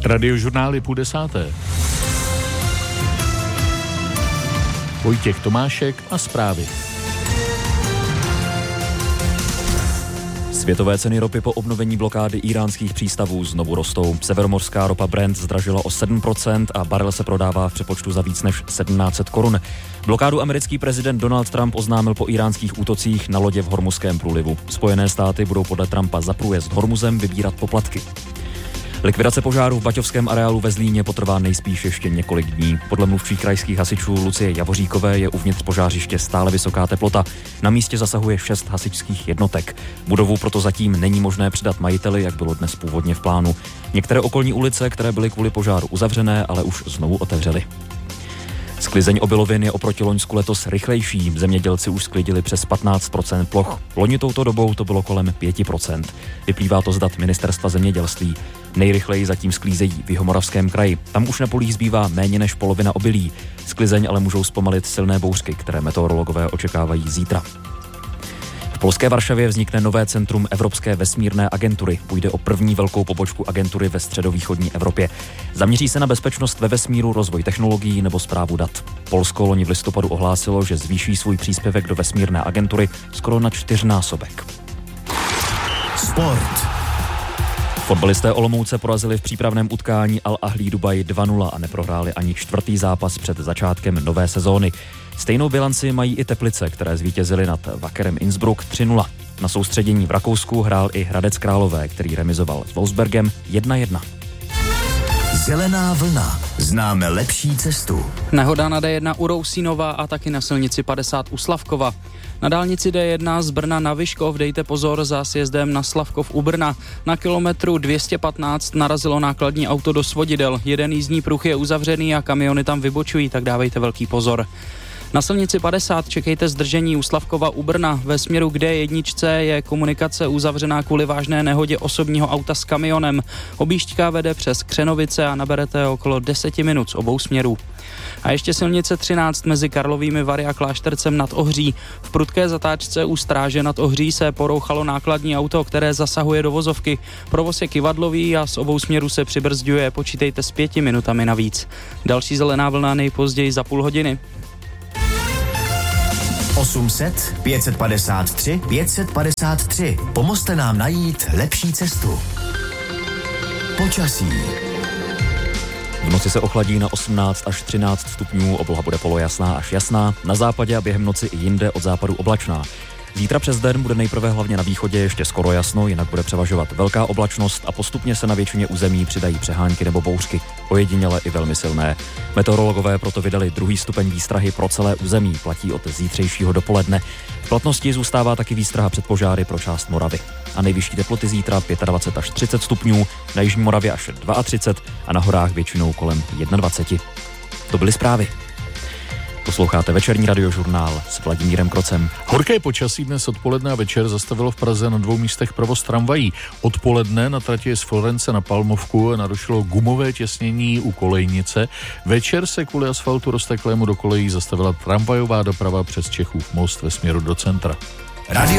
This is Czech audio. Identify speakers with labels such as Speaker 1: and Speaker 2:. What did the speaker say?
Speaker 1: Radiožurnály 9:30. Vojtěch Tomášek a zprávy.
Speaker 2: Světové ceny ropy po obnovení blokády íránských přístavů znovu rostou. Severomořská ropa Brent zdražila o 7% a barel se prodává v přepočtu za víc než 1700 korun. Blokádu americký prezident Donald Trump oznámil po íránských útocích na lodě v Hormuzském průlivu. Spojené státy budou podle Trumpa za průjezd Hormuzem vybírat poplatky. Likvidace požáru v baťovském areálu ve Zlíně potrvá nejspíš ještě několik dní. Podle mluvčí krajských hasičů Lucie Javoříkové je uvnitř požářiště stále vysoká teplota. Na místě zasahuje 6 hasičských jednotek. Budovu proto zatím není možné předat majiteli, jak bylo dnes původně v plánu. Některé okolní ulice, které byly kvůli požáru uzavřené, ale už znovu otevřely. Sklizeň obilovin je oproti loňsku letos rychlejší. Zemědělci už sklidili přes 15% ploch. Loni touto dobou to bylo kolem 5%. Vyplývá to z dat Ministerstva zemědělství. Nejrychleji zatím sklízejí v Jihomoravském kraji. Tam už na polích zbývá méně než polovina obilí. Sklizeň ale můžou zpomalit silné bouřky, které meteorologové očekávají zítra. V polské Varšavě vznikne nové centrum Evropské vesmírné agentury. Půjde o první velkou pobočku agentury ve středovýchodní Evropě. Zaměří se na bezpečnost ve vesmíru, rozvoj technologií nebo správu dat. Polsko loni v listopadu ohlásilo, že zvýší svůj příspěvek do vesmírné agentury skoro na 4násobek.
Speaker 3: Sport.
Speaker 2: Fotbalisté Olomouce porazili v přípravném utkání Al Ahly Dubaj 2-0 a neprohráli ani čtvrtý zápas před začátkem nové sezóny. Stejnou bilanci mají i Teplice, které zvítězily nad Wakerem Innsbruck 3-0. Na soustředění v Rakousku hrál i Hradec Králové, který remizoval s Wolfsbergem 1-1.
Speaker 3: Zelená vlna. Známe lepší cestu.
Speaker 4: Nehoda na D1 u Rousínova a taky na silnici 50 u Slavkova. Na dálnici D1 z Brna na Vyškov dejte pozor za sjezdem na Slavkov u Brna. Na kilometru 215 narazilo nákladní auto do svodidel. Jeden jízdní pruh je uzavřený a kamiony tam vybočují, tak dávejte velký pozor. Na silnici 50 čekejte zdržení u Slavkova u Brna. Ve směru k D1 je komunikace uzavřená kvůli vážné nehodě osobního auta s kamionem. Objížďka vede přes Křenovice a naberete okolo 10 minut z obou směrů. A ještě silnice 13 mezi Karlovými Vary a Kláštercem nad Ohří. V prudké zatáčce u Stráže nad Ohří se porouchalo nákladní auto, které zasahuje do vozovky. Provoz je kyvadlový a z obou směrů se přibrzďuje. Počítejte s 5 minutami navíc. Další zelená vlna nejpozději za půl hodiny.
Speaker 3: 800 553 553. Pomozte nám najít lepší cestu. Počasí.
Speaker 2: V noci se ochladí na 18 až 13 stupňů, obloha bude polojasná až jasná, na západě a během noci i jinde od západu oblačná. Zítra přes den bude nejprve hlavně na východě ještě skoro jasno, jinak bude převažovat velká oblačnost a postupně se na většině území přidají přehánky nebo bouřky, ojediněle i velmi silné. Meteorologové proto vydali 2. stupeň výstrahy pro celé území, platí od zítřejšího dopoledne. V platnosti zůstává taky výstraha před požáry pro část Moravy. A nejvyšší teploty zítra 25 až 30 stupňů, na jižní Moravě až 32 a na horách většinou kolem 21. To byly zprávy. Posloucháte večerní radiožurnál s Vladimírem Krocem.
Speaker 1: Horké počasí dnes odpoledne a večer zastavilo v Praze na 2 místech provoz tramvají. Odpoledne na trati z Florence na Palmovku narušilo gumové těsnění u kolejnice. Večer se kvůli asfaltu rozteklému do kolejí zastavila tramvajová doprava přes Čechův most ve směru do centra.
Speaker 3: Radio